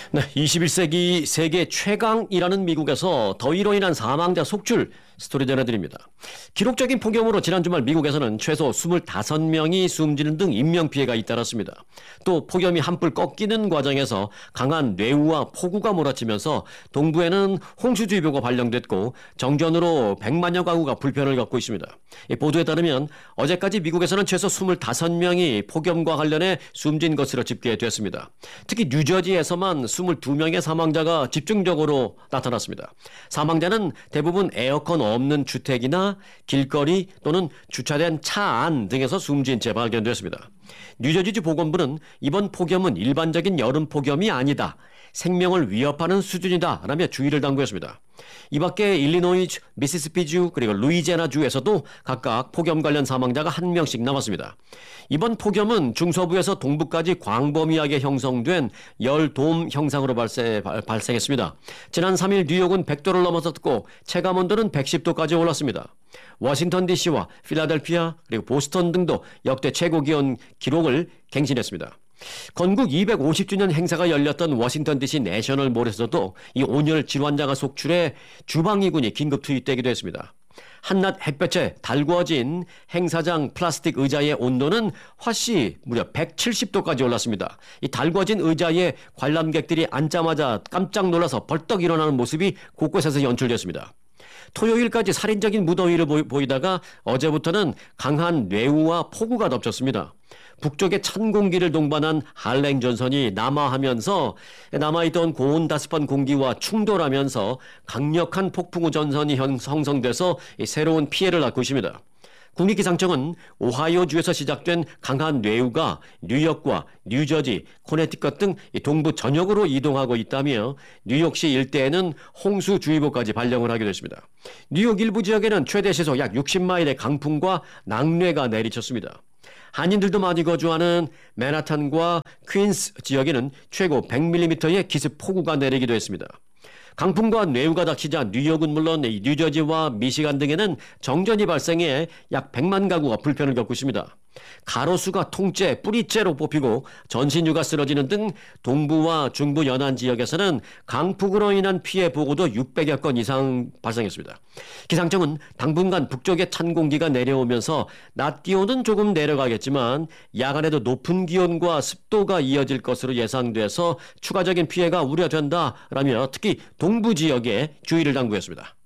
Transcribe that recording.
네, 21세기 세계 최강이라는 미국에서 더위로 인한 사망자 속출 스토리 전해드립니다. 기록적인 폭염으로 지난 주말 미국에서는 최소 25명이 숨지는 등 인명피해가 잇따랐습니다. 또 폭염이 한풀 꺾이는 과정에서 강한 뇌우와 폭우가 몰아치면서 동부에는 홍수주의보가 발령됐고 정전으로 100만여 가구가 불편을 겪고 있습니다. 이 보도에 따르면 어제까지 미국에서는 최소 25명이 폭염과 관련해 숨진 것으로 집계됐습니다. 특히 뉴저지에서만 22명의 사망자가 집중적으로 나타났습니다. 사망자는 대부분 에어컨 없는 주택이나 길거리 또는 주차된 차 안 등에서 숨진 채 발견됐습니다. 뉴저지주 보건부는 이번 폭염은 일반적인 여름 폭염이 아니다. 생명을 위협하는 수준이다 라며 주의를 당부했습니다. 이 밖에 일리노이주, 미시시피주 그리고 루이지애나주에서도 각각 폭염 관련 사망자가 1명씩 나왔습니다. 이번 폭염은 중서부에서 동부까지 광범위하게 형성된 열돔 형상으로 발생했습니다. 지난 3일 뉴욕은 100도를 넘어섰고 체감온도는 110도까지 올랐습니다. 워싱턴 DC와 필라델피아 그리고 보스턴 등도 역대 최고 기온 기록을 갱신했습니다. 건국 250주년 행사가 열렸던 워싱턴 DC 내셔널몰에서도 이 온열 질환자가 속출해 주방위군이 긴급 투입되기도 했습니다. 한낮 햇볕에 달구어진 행사장 플라스틱 의자의 온도는 화씨 무려 170도까지 올랐습니다. 이 달구어진 의자에 관람객들이 앉자마자 깜짝 놀라서 벌떡 일어나는 모습이 곳곳에서 연출됐습니다. 토요일까지 살인적인 무더위를 보이다가 어제부터는 강한 뇌우와 폭우가 덮쳤습니다. 북쪽에 찬 공기를 동반한 할랭 전선이 남하하면서 남아있던 고온다습한 공기와 충돌하면서 강력한 폭풍우 전선이 형성돼서 새로운 피해를 낳고 있습니다. 국립기상청은 오하이오주에서 시작된 강한 뇌우가 뉴욕과 뉴저지, 코네티컷 등 동부 전역으로 이동하고 있다며 뉴욕시 일대에는 홍수주의보까지 발령을 하기도 했습니다. 뉴욕 일부 지역에는 최대 시속 약 60마일의 강풍과 낙뢰가 내리쳤습니다. 한인들도 많이 거주하는 맨하탄과 퀸스 지역에는 최고 100mm의 기습 폭우가 내리기도 했습니다. 강풍과 뇌우가 닥치자 뉴욕은 물론 뉴저지와 미시간 등에는 정전이 발생해 약 100만 가구가 불편을 겪고 있습니다. 가로수가 통째, 뿌리째로 뽑히고 전신유가 쓰러지는 등 동부와 중부 연안 지역에서는 강풍으로 인한 피해 보고도 600여 건 이상 발생했습니다. 기상청은 당분간 북쪽에 찬 공기가 내려오면서 낮 기온은 조금 내려가겠지만 야간에도 높은 기온과 습도가 이어질 것으로 예상돼서 추가적인 피해가 우려된다라며 특히 동부 지역에 주의를 당부했습니다.